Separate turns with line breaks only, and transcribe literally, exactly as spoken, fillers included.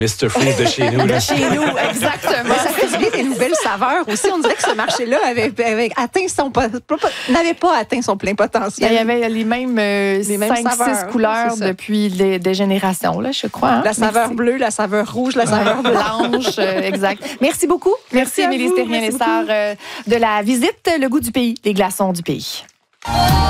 mister Freeze de chez nous.
De chez nous, exactement.
Ça fait du bien des nouvelles saveurs aussi. On dirait que ce marché-là avait, avait atteint son n'avait pas atteint son plein potentiel.
Il y avait les mêmes, euh,
les mêmes
cinq
saveurs,
six couleurs depuis des, des générations, là, je crois. Hein?
La saveur
Merci.
bleue, la saveur rouge, la saveur
blanche, euh, exact. Merci beaucoup. Merci,
Merci
Émilie Stérien-Lessard euh, de la visite Le goût du pays, les glaçons du pays.